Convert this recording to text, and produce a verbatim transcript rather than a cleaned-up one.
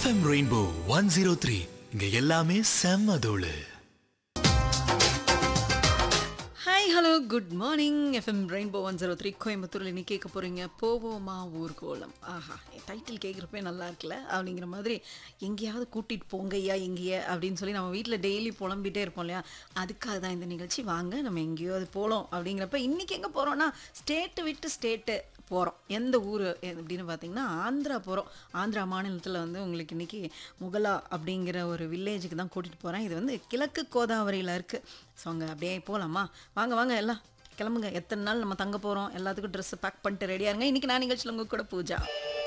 FM rainbow one zero three இங்க எல்லாமே செம்ம தோளு. Hi hello good morning. FM rainbow one zero three கோயம்புத்தூரில் இன்னைக்கு கேட்க போகிறீங்க போவோமா ஊர்கோலம். ஆஹா, டைட்டில் கேட்குறப்பே நல்லா இருக்குல்ல அப்படிங்கிற மாதிரி. எங்கேயாவது கூட்டிகிட்டு போங்கய்யா எங்கேயே அப்படின்னு சொல்லி நம்ம வீட்டில் டெய்லி புலம்பிகிட்டே இருப்போம் இல்லையா, அதுக்காக தான் இந்த நிகழ்ச்சி. வாங்க நம்ம எங்கேயோ அது போகலாம் அப்படிங்கிறப்ப இன்றைக்கி எங்கே போகிறோன்னா ஸ்டேட்டு விட்டு ஸ்டேட்டு போகிறோம். எந்த ஊர் அப்படின்னு பார்த்தீங்கன்னா ஆந்திரா போகிறோம். ஆந்திரா மாநிலத்தில் வந்து உங்களுக்கு இன்றைக்கி முகலா அப்படிங்கிற ஒரு வில்லேஜுக்கு தான் கூட்டிகிட்டு போகிறேன். இது வந்து கிழக்கு கோதாவரியில் இருக்குது. ஸோ அங்கே அப்படியே போகலாமா? வாங்க வாங்க எல்லாம் கிளம்புங்க. எத்தனை நாள் நம்ம தங்க போகிறோம், எல்லாத்துக்கும் ட்ரெஸ்ஸை பேக் பண்ணிட்டு ரெடியாக இருங்க. இன்றைக்கி நான் நிகழ்ச்சியில் உங்கள் கூட பூஜா.